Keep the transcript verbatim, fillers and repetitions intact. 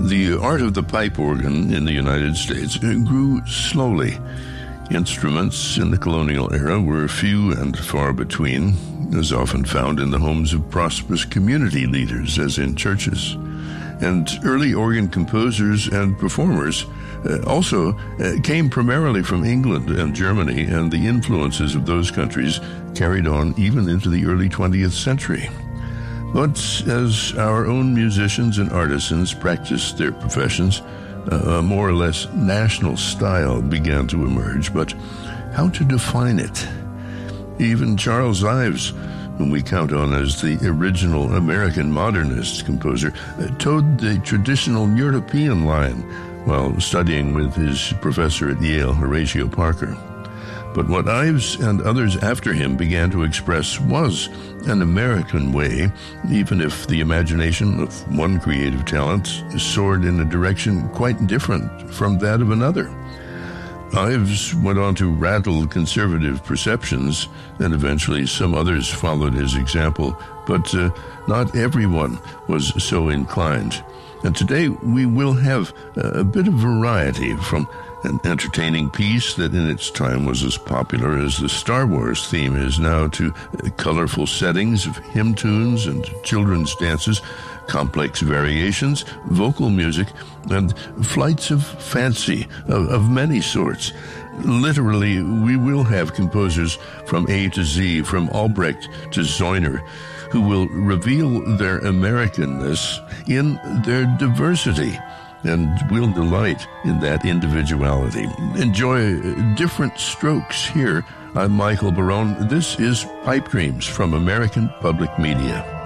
The art of the pipe organ in the United States grew slowly. Instruments in the colonial era were few and far between, as often found in the homes of prosperous community leaders as in churches. And early organ composers and performers uh, also uh, came primarily from England and Germany, and the influences of those countries carried on even into the early twentieth century. But as our own musicians and artisans practiced their professions, a more or less national style began to emerge, but how to define it? Even Charles Ives, whom we count on as the original American modernist composer, towed the traditional European line while studying with his professor at Yale, Horatio Parker. But what Ives and others after him began to express was an American way, even if the imagination of one creative talent soared in a direction quite different from that of another. Ives went on to rattle conservative perceptions, and eventually some others followed his example, but uh, not everyone was so inclined. And today we will have a bit of variety, from an entertaining piece that in its time was as popular as the Star Wars theme is now, to colorful settings of hymn tunes and children's dances, complex variations, vocal music, and flights of fancy of, of many sorts. Literally, we will have composers from A to Z, from Albrecht to Zoyner, who will reveal their Americanness in their diversity, and we'll delight in that individuality. Enjoy different strokes here. I'm Michael Barone. This is Pipe Dreams from American Public Media.